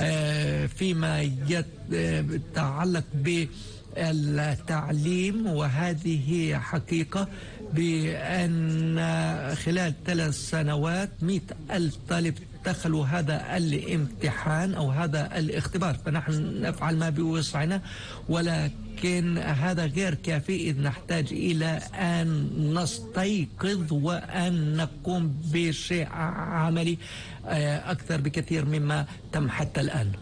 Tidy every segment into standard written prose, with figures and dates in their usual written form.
فيما يتعلق بالتعليم، وهذه حقيقة بأن خلال 3 سنوات 100,000 طالب دخلوا هذا الامتحان أو هذا الاختبار، فنحن نفعل ما بوسعنا، ولكن هذا غير كافي، إذ نحتاج إلى أن نستيقظ وأن نقوم بشيء عملي أكثر بكثير مما تم حتى الآن.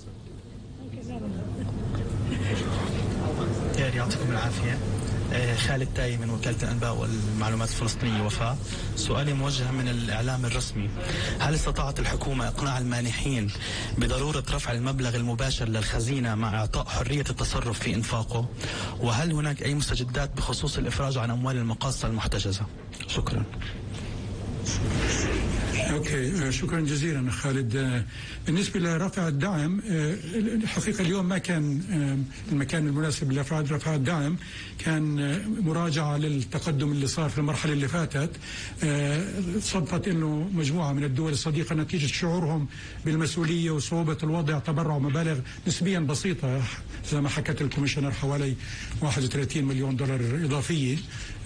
يعطيكم العافية. خالد تاي من وكالة الأنباء والمعلومات الفلسطينية وفاء. سؤالي موجه من الإعلام الرسمي: هل استطاعت الحكومة إقناع المانحين بضرورة رفع المبلغ المباشر للخزينة مع إعطاء حرية التصرف في إنفاقه؟ وهل هناك أي مستجدات بخصوص الإفراج عن أموال المقاصة المحتجزة؟ شكرا. اوكي، شكرا جزيلا خالد. بالنسبه لرفع الدعم، الحقيقه اليوم ما كان المكان المناسب لرفع الدعم، كان مراجعه للتقدم اللي صار في المرحله اللي فاتت. صدفت انه مجموعه من الدول الصديقه نتيجه شعورهم بالمسؤوليه وصعوبه الوضع تبرعوا مبالغ نسبيا بسيطه، زي ما حكت الكوميشنر حوالي 31 مليون دولار اضافيه،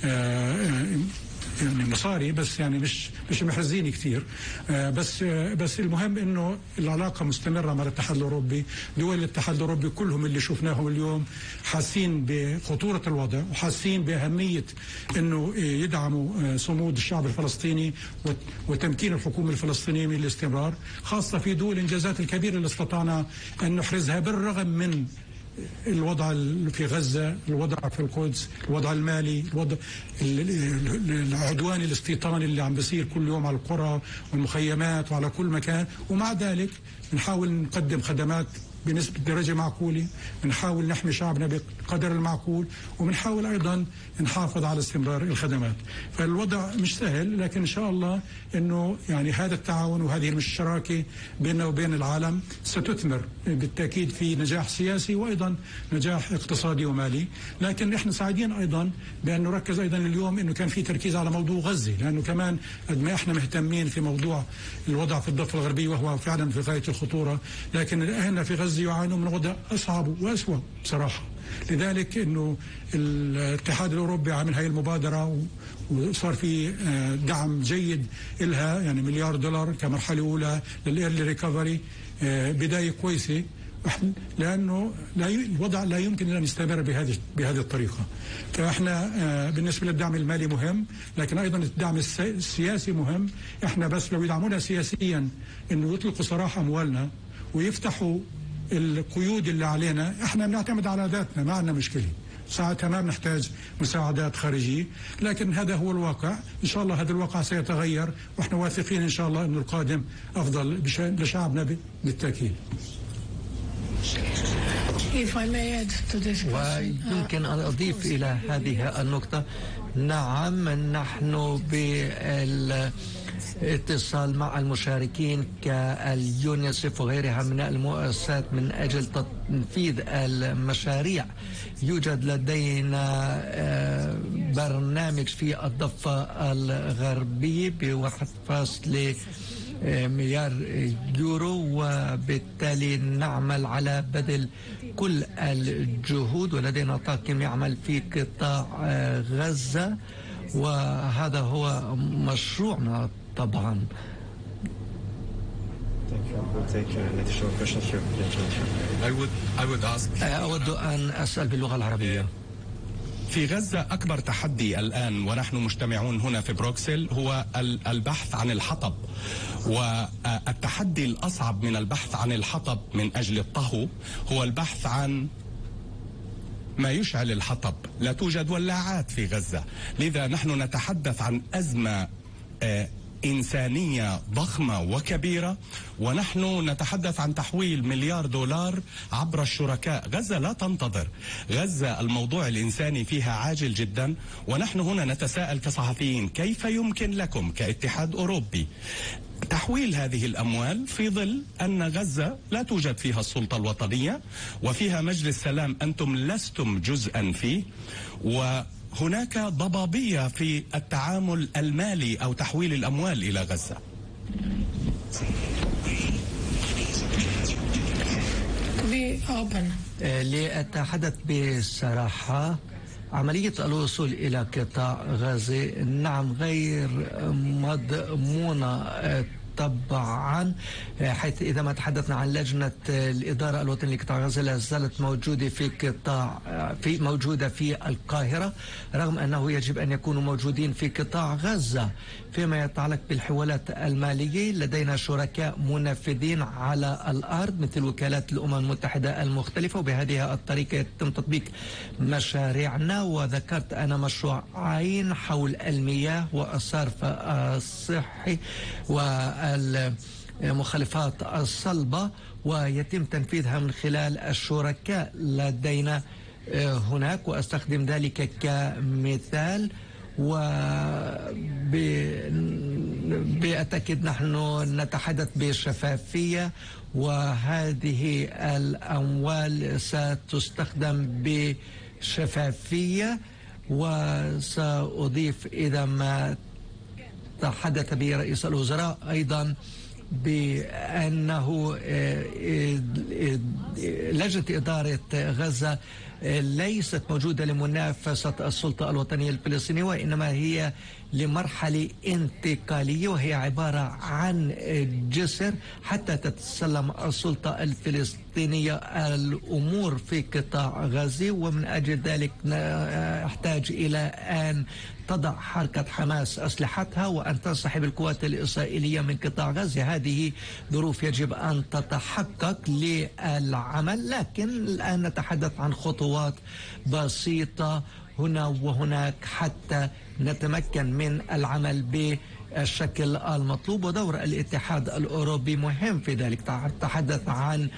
يعني مصاري، بس يعني مش محرزين كثير. بس المهم انه العلاقه مستمره مع الاتحاد الاوروبي. دول الاتحاد الاوروبي كلهم اللي شفناهم اليوم حاسين بخطوره الوضع، وحاسين باهميه انه يدعموا صمود الشعب الفلسطيني وتمكين الحكومه الفلسطينيه من الاستمرار، خاصه في دول الانجازات الكبيره اللي استطعنا ان نحرزها بالرغم من الوضع في غزة، الوضع في القدس، الوضع المالي، الوضع العدواني الاستيطاني اللي عم بيصير كل يوم على القرى والمخيمات وعلى كل مكان. ومع ذلك بنحاول نقدم خدمات بنسبة درجة معقولة، بنحاول نحمي شعبنا بقدر المعقول، وبنحاول أيضا نحافظ على استمرار الخدمات. فالوضع مش سهل، لكن إن شاء الله أنه يعني هذا التعاون وهذه الشراكة بيننا وبين العالم ستثمر بالتأكيد في نجاح سياسي وأيضا نجاح اقتصادي ومالي. لكن إحنا سعيدين أيضا بأن نركز أيضا اليوم أنه كان في تركيز على موضوع غزة، لأنه كمان قد ما إحنا مهتمين في موضوع الوضع في الضفة الغربية وهو فعلا في غاية الخطورة، لكن أهلنا في غزة يعانون من وضع أصعب وأسوأ بصراحة. لذلك أنه الاتحاد الأوروبي عمل هاي المبادرة وصار في دعم جيد لها، يعني مليار دولار كمرحلة أولى للإيرلي ريكفري، بداية كويسة، لأنه الوضع لا يمكن أن يستمر بهذه الطريقة. فإحنا بالنسبة للدعم المالي مهم، لكن أيضا الدعم السياسي مهم. إحنا بس لو يدعمونا سياسيا إنه يطلقوا صراحة أموالنا ويفتحوا القيود اللي علينا، إحنا بنعتمد على ذاتنا، ما عندنا مشكلة، ساعتها ما بنحتاج مساعدات خارجية. لكن هذا هو الواقع، إن شاء الله هذا الواقع سيتغير، وإحنا واثقين إن شاء الله إنه القادم أفضل لشعبنا بالتأكيد. ويمكن أن أضيف إلى هذه النقطة، نعم نحن بالاتصال مع المشاركين كاليونيسف وغيرها من المؤسسات من أجل تنفيذ المشاريع. يوجد لدينا برنامج في الضفة الغربية ب1.1 مليار يورو، وبالتالي نعمل على بذل كل الجهود، ولدينا طاقم يعمل في قطاع غزة، وهذا هو مشروعنا طبعا. أود أن أسأل باللغة العربية. في غزة أكبر تحدي الآن ونحن مجتمعون هنا في بروكسل هو البحث عن الحطب، والتحدي الأصعب من البحث عن الحطب من أجل الطهو هو البحث عن ما يشعل الحطب. لا توجد ولاعات في غزة، لذا نحن نتحدث عن أزمة إنسانية ضخمة وكبيرة، ونحن نتحدث عن تحويل مليار دولار عبر الشركاء. غزة لا تنتظر، غزة الموضوع الإنساني فيها عاجل جدا، ونحن هنا نتساءل كصحفيين كيف يمكن لكم كاتحاد أوروبي تحويل هذه الأموال في ظل أن غزة لا توجد فيها السلطة الوطنية وفيها مجلس سلام أنتم لستم جزءا فيه، وهناك ضبابية في التعامل المالي أو تحويل الأموال إلى غزة. لأتحدث بصراحة، عملية الوصول إلى قطاع غزة نعم غير مضمونة طبعا، حيث إذا ما تحدثنا عن لجنة الإدارة الوطنية لقطاع غزة لا زالت موجودة موجودة في القاهرة، رغم أنه يجب أن يكونوا موجودين في قطاع غزة. فيما يتعلق بالحوالات المالية لدينا شركاء منفذين على الأرض مثل وكالات الأمم المتحدة المختلفة، وبهذه الطريقة يتم تطبيق مشاريعنا. وذكرت أنا مشروعين حول المياه والصرف الصحي والمخلفات الصلبة، ويتم تنفيذها من خلال الشركاء لدينا هناك، وأستخدم ذلك كمثال. وبالتأكيد نحن نتحدث بشفافية، وهذه الأموال ستستخدم بشفافية. وسأضيف إذا ما تحدث به رئيس الوزراء أيضا بأنه لجنة إدارة غزة ليست موجودة لمنافسة السلطة الوطنية الفلسطينية، وإنما هي لمرحلة انتقالية، وهي عبارة عن جسر حتى تتسلم السلطة الفلسطينية الأمور في قطاع غزة. ومن أجل ذلك نحتاج إلى أن تضع حركة حماس أسلحتها وأن تنسحب القوات الإسرائيلية من قطاع غزة. هذه ظروف يجب أن تتحقق للعمل، لكن الآن نتحدث عن خطوات بسيطة هنا وهناك حتى نتمكن من العمل بالشكل المطلوب. ودور الاتحاد الأوروبي مهم في ذلك، تحدث عن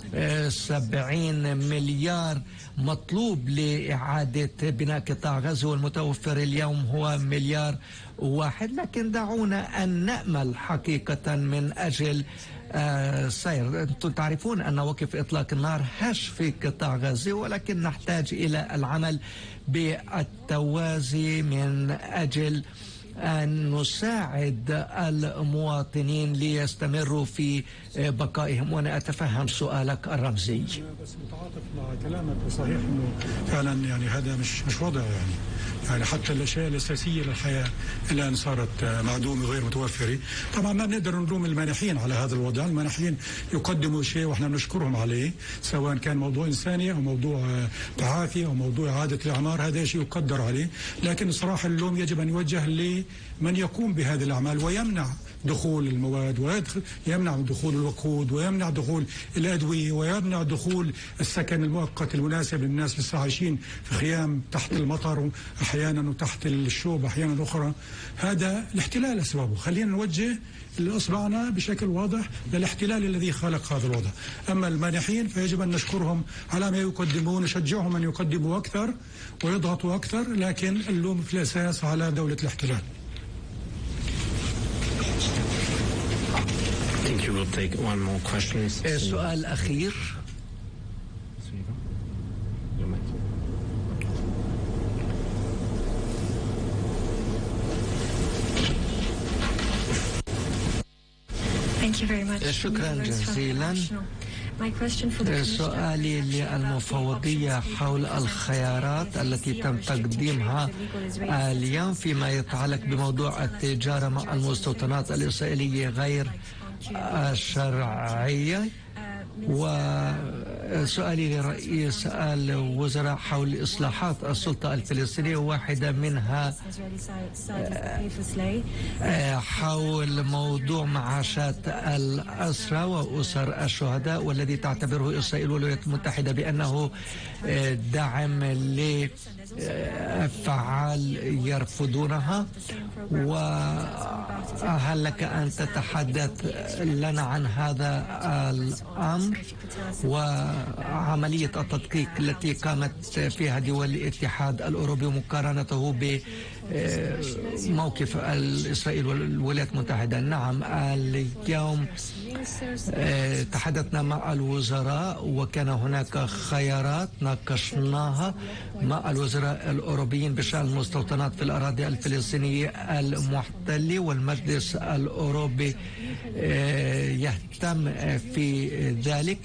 70 مليار مطلوب لإعادة بناء قطاع غزة، والمتوفر اليوم هو 1 مليار، لكن دعونا أن نأمل حقيقة من أجل سير. أنتم تعرفون أن وقف إطلاق النار هش في قطاع غزة، ولكن نحتاج إلى العمل بالتوازي من أجل أن نساعد المواطنين ليستمروا في بقائهم. وأنا أتفهم سؤالك الرمزي. بس متعاطف مع كلامك، وصحيح أنه فعلا يعني هذا مش وضع يعني حتى الأشياء الأساسية للحياة الآن صارت معدومة غير متوفرة. طبعا ما بنقدر نلوم المانحين على هذا الوضع، المانحين يقدموا شيء وإحنا بنشكرهم عليه، سواء كان موضوع إنساني أو موضوع تعافي أو موضوع إعادة الإعمار، هذا شيء يقدر عليه. لكن صراحة اللوم يجب أن يوجه لمن يقوم بهذه الأعمال ويمنع دخول المواد ويمنع دخول الوقود ويمنع دخول الأدوية ويمنع دخول السكن المؤقت المناسب للناس لسه عايشين في خيام تحت المطر أحيانا وتحت الشوب أحيانا أخرى. هذا الاحتلال أسبابه. خلينا نوجه إصبعنا بشكل واضح للاحتلال الذي خلق هذا الوضع. أما المانحين فيجب أن نشكرهم على ما يقدمون، نشجعهم أن يقدموا أكثر ويضغطوا أكثر، لكن اللوم في الأساس على دولة الاحتلال. السؤال الأخير. شكرا جزيلا. سؤالي للمفوضية حول الخيارات التي تم تقديمها اليوم فيما يتعلق بموضوع التجارة مع المستوطنات الإسرائيلية غير الشرعية. وسؤالي لرئيس الوزراء حول إصلاحات السلطة الفلسطينية، واحدة منها حول موضوع معاشات الأسرى وأسر الشهداء، والذي تعتبره إسرائيل والولايات المتحدة بأنه دعم لأفعال يرفضونها. وهل لك أن تتحدث لنا عن هذا الأمر وعملية التدقيق التي قامت فيها دول الاتحاد الأوروبي ومقارنته بموقف إسرائيل والولايات المتحدة؟ نعم، اليوم تحدثنا مع الوزراء وكان هناك خيارات ناقشناها مع الوزراء الأوروبيين بشأن المستوطنات في الأراضي الفلسطينية المحتلة، والمجلس الأوروبي يهتم في ذلك.